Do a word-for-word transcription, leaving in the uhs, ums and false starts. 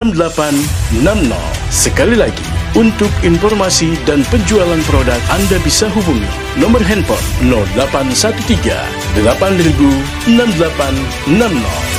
enam lapan enam nol. Sekali lagi, untuk informasi dan penjualan produk anda bisa hubungi nombor handphone nol lapan satu tiga lapan ribu enam lapan enam nol.